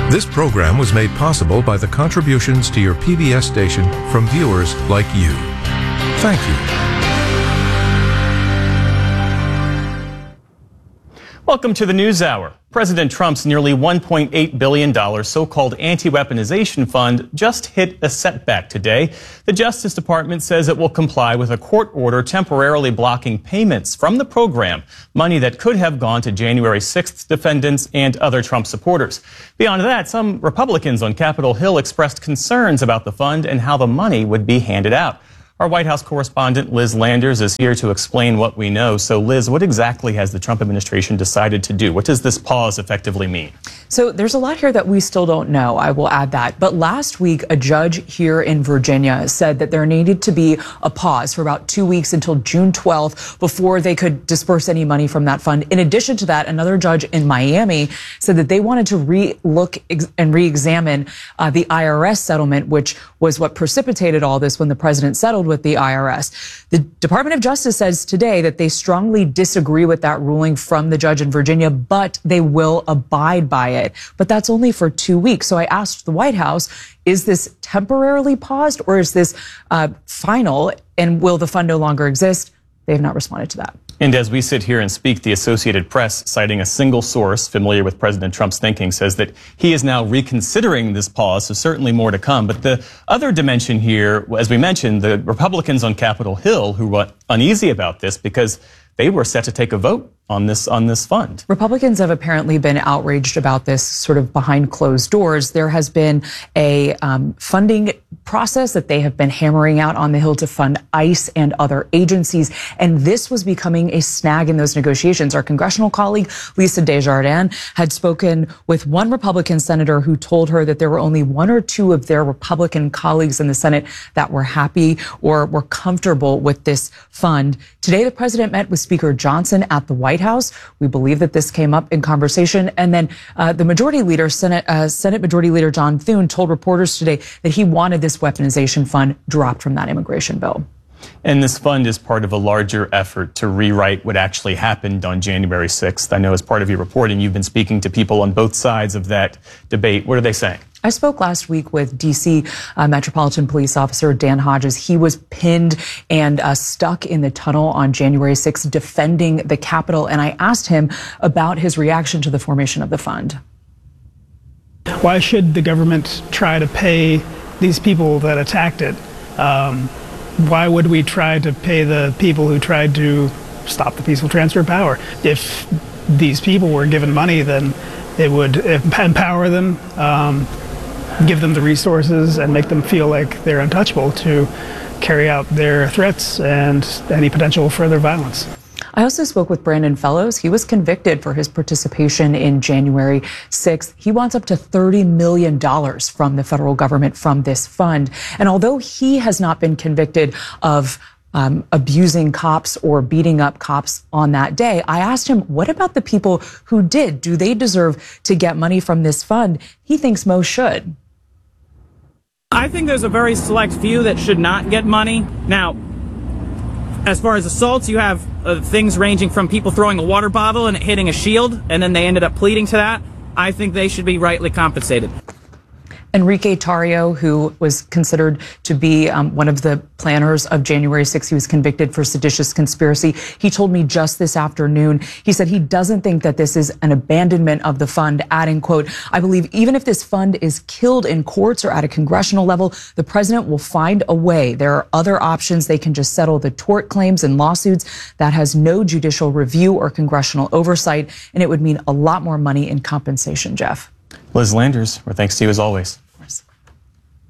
This program was made possible by the contributions to your PBS station from viewers like you. Thank you. Welcome to the NewsHour. President Trump's nearly $1.8 billion so-called anti-weaponization fund just hit a setback today. The Justice Department says it will comply with a court order temporarily blocking payments from the program, money that could have gone to January 6th defendants and other Trump supporters. Beyond that, some Republicans on Capitol Hill expressed concerns about the fund and how the money would be handed out. Our White House correspondent Liz Landers is here to explain what we know. So, Liz, what exactly has the Trump administration decided to do? What does this pause effectively mean? So there's a lot here that we still don't know. I will add that. But last week, a judge here in Virginia said that there needed to be a pause for about 2 weeks until June 12th before they could disperse any money from that fund. In addition to that, another judge in Miami said that they wanted to re-look and re-examine the IRS settlement, which was what precipitated all this when the president settled with the IRS. The Department of Justice says today that they strongly disagree with that ruling from the judge in Virginia, but they will abide by it. But that's only for 2 weeks. So I asked the White House, is this temporarily paused or is this final, and will the fund no longer exist? They have not responded to that. And as we sit here and speak, the Associated Press, citing a single source familiar with President Trump's thinking, says that he is now reconsidering this pause, so certainly more to come. But the other dimension here, as we mentioned, the Republicans on Capitol Hill who were uneasy about this because they were set to take a vote on this fund. Republicans have apparently been outraged about this sort of behind closed doors. There has been a funding process that they have been hammering out on the Hill to fund ICE and other agencies, and this was becoming a snag in those negotiations. Our congressional colleague, Lisa Desjardins, had spoken with one Republican senator who told her that there were only one or two of their Republican colleagues in the Senate that were happy or were comfortable with this fund. Today, the president met with Speaker Johnson at the White House. We believe that this came up in conversation. And then the Majority Leader, Senate Majority Leader John Thune, told reporters today that he wanted this weaponization fund dropped from that immigration bill. And this fund is part of a larger effort to rewrite what actually happened on January 6th. I know as part of your reporting, you've been speaking to people on both sides of that debate. What are they saying? I spoke last week with D.C. Metropolitan Police Officer Dan Hodges. He was pinned and stuck in the tunnel on January 6th defending the Capitol, and I asked him about his reaction to the formation of the fund. Why should the government try to pay these people that attacked it? Why would we try to pay the people who tried to stop the peaceful transfer of power? If these people were given money, then it would empower them, give them the resources, and make them feel like they're untouchable to carry out their threats and any potential further violence. I also spoke with Brandon Fellows. He was convicted for his participation in January 6th. He wants up to $30 million from the federal government from this fund. And although he has not been convicted of abusing cops or beating up cops on that day, I asked him, what about the people who did? Do they deserve to get money from this fund? He thinks most should. I think there's a very select few that should not get money. Now, as far as assaults, you have things ranging from people throwing a water bottle and it hitting a shield, and then they ended up pleading to that. I think they should be rightly compensated. Enrique Tarrio, who was considered to be one of the planners of January 6th, he was convicted for seditious conspiracy. He told me just this afternoon, he said he doesn't think that this is an abandonment of the fund, adding, quote, I believe even if this fund is killed in courts or at a congressional level, the president will find a way. There are other options. They can just settle the tort claims and lawsuits. That has no judicial review or congressional oversight, and it would mean a lot more money in compensation, Jeff. Liz Landers, our thanks to you as always.